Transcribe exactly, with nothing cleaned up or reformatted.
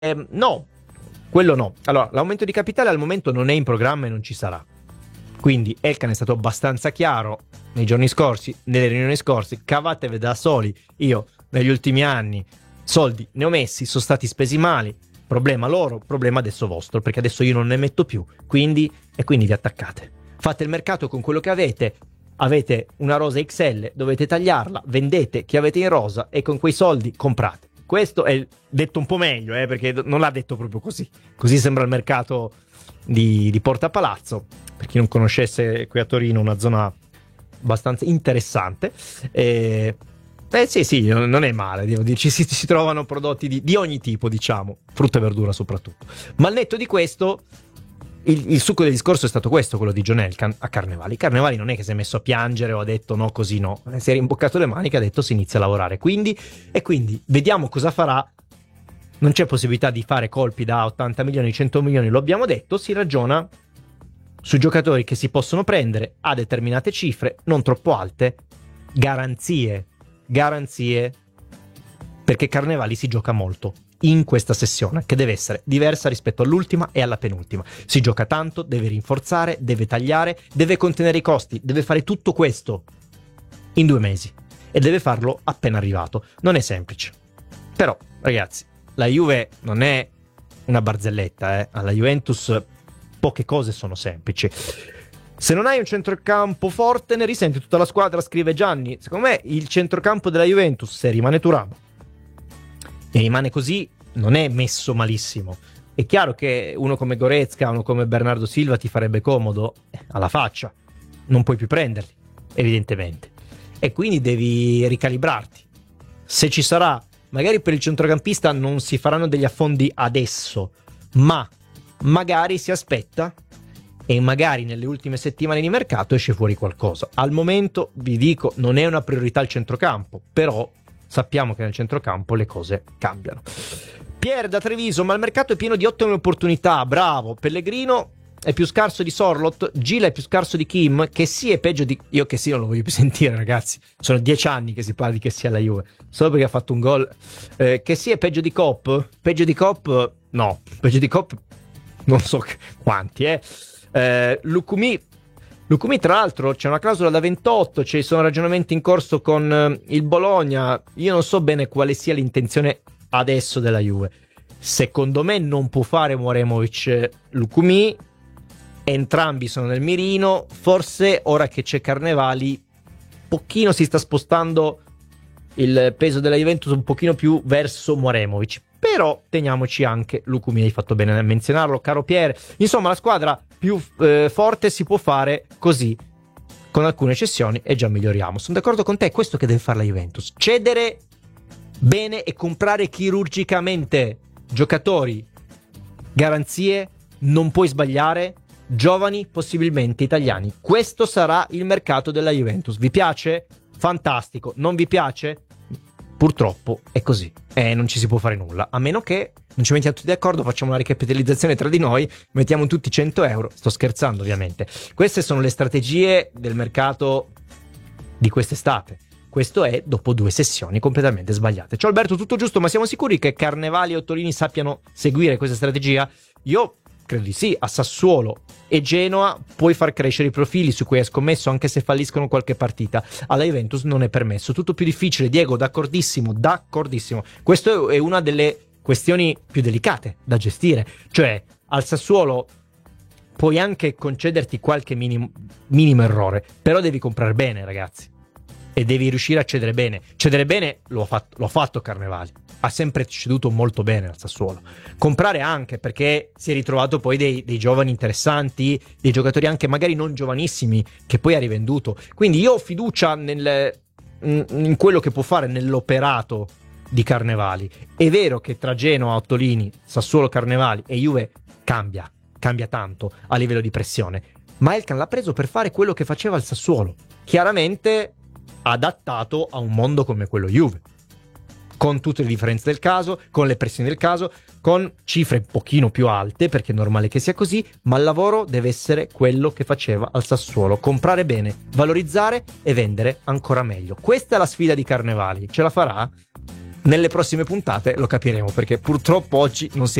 eh, no, quello no. Allora, l'aumento di capitale al momento non è in programma e non ci sarà. Quindi Elkann è stato abbastanza chiaro nei giorni scorsi, nelle riunioni scorse, cavatevi da soli. Io negli ultimi anni soldi ne ho messi, sono stati spesi male, problema loro, problema adesso vostro, perché adesso io non ne metto più, quindi e quindi vi attaccate. Fate il mercato con quello che avete, avete una rosa X L, dovete tagliarla, vendete chi avete in rosa e con quei soldi comprate. Questo è detto un po' meglio, eh, perché non l'ha detto proprio così. Così sembra il mercato di, di Porta Palazzo. Per chi non conoscesse, qui a Torino una zona abbastanza interessante. Eh, eh sì, sì, non è male, devo dirci, si, si trovano prodotti di, di ogni tipo, diciamo, frutta e verdura soprattutto. Ma al netto di questo, il, il succo del discorso è stato questo, quello di John Elkann a Carnevali. Carnevali non è che si è messo a piangere o ha detto no, così no, si è rimboccato le maniche e ha detto si inizia a lavorare. Quindi, e quindi vediamo cosa farà. Non c'è possibilità di fare colpi da ottanta milioni, cento milioni, lo abbiamo detto, si ragiona su giocatori che si possono prendere a determinate cifre, non troppo alte, garanzie, garanzie, perché Carnevali si gioca molto in questa sessione, che deve essere diversa rispetto all'ultima e alla penultima. Si gioca tanto, deve rinforzare, deve tagliare, deve contenere i costi, deve fare tutto questo in due mesi e deve farlo appena arrivato. Non è semplice, però ragazzi, la Juve non è una barzelletta, eh. Alla Juventus poche cose sono semplici. Se non hai un centrocampo forte ne risente tutta la squadra, scrive Gianni. Secondo me il centrocampo della Juventus, se rimane Thuram e rimane così, non è messo malissimo. È chiaro che uno come Goretzka, uno come Bernardo Silva ti farebbe comodo, alla faccia, non puoi più prenderli, evidentemente, e quindi devi ricalibrarti. Se ci sarà, magari per il centrocampista non si faranno degli affondi adesso, ma magari si aspetta e magari nelle ultime settimane di mercato esce fuori qualcosa. Al momento vi dico, non è una priorità il centrocampo, però sappiamo che nel centrocampo le cose cambiano. Pier da Treviso, ma il mercato è pieno di ottime opportunità, bravo. Pellegrino è più scarso di Sorloth, Gila è più scarso di Kim, che sì è peggio di... Io che sì non lo voglio più sentire, ragazzi, sono dieci anni che si parla di che sia la Juve, solo perché ha fatto un gol. Eh, che sì è peggio di Kopp, peggio di Kopp no, peggio di Kopp non so quanti, eh. eh Lukumi, Lukumi tra l'altro c'è una clausola da ventotto, ci sono ragionamenti in corso con eh, il Bologna. Io non so bene quale sia l'intenzione adesso della Juve. Secondo me non può fare Mouremovic Lukumi, entrambi sono nel mirino. Forse ora che c'è Carnevali pochino si sta spostando il peso della Juventus un pochino più verso Mouremovic, però teniamoci anche Lukumi, hai fatto bene a menzionarlo, caro Pier. Insomma, la squadra più eh, forte si può fare così, con alcune cessioni, e già miglioriamo. Sono d'accordo con te, è questo che deve fare la Juventus: cedere bene e comprare chirurgicamente giocatori, garanzie, non puoi sbagliare, giovani, possibilmente italiani. Questo sarà il mercato della Juventus. Vi piace? Fantastico. Non vi piace? Purtroppo è così e non ci si può fare nulla, a meno che non ci mettiamo tutti d'accordo, facciamo una ricapitalizzazione tra di noi, mettiamo tutti cento euro. Sto scherzando, ovviamente. Queste sono le strategie del mercato di quest'estate. Questo è dopo due sessioni completamente sbagliate. Ciao Alberto, tutto giusto, ma siamo sicuri che Carnevali e Ottolini sappiano seguire questa strategia? Io credo di sì. A Sassuolo e Genoa puoi far crescere i profili su cui hai scommesso, anche se falliscono qualche partita. Alla Juventus non è permesso, tutto più difficile. Diego, d'accordissimo, d'accordissimo. Questa è una delle questioni più delicate da gestire. Cioè, al Sassuolo puoi anche concederti qualche minimo, minimo errore, però devi comprare bene, ragazzi, e devi riuscire a cedere bene. Cedere bene lo ha fatto, lo ha fatto Carnevali, ha sempre ceduto molto bene al Sassuolo. Comprare anche, perché si è ritrovato poi dei, dei giovani interessanti, dei giocatori anche magari non giovanissimi che poi ha rivenduto. Quindi io ho fiducia nel, in quello che può fare, nell'operato di Carnevali. È vero che tra Genoa, Ottolini, Sassuolo, Carnevali e Juve cambia, cambia tanto a livello di pressione, ma Elkann l'ha preso per fare quello che faceva al Sassuolo, chiaramente adattato a un mondo come quello Juve, con tutte le differenze del caso, con le pressioni del caso, con cifre un pochino più alte, perché è normale che sia così, ma il lavoro deve essere quello che faceva al Sassuolo: comprare bene, valorizzare e vendere ancora meglio. Questa è la sfida di Carnevali. Ce la farà? Nelle prossime puntate lo capiremo, perché purtroppo oggi non si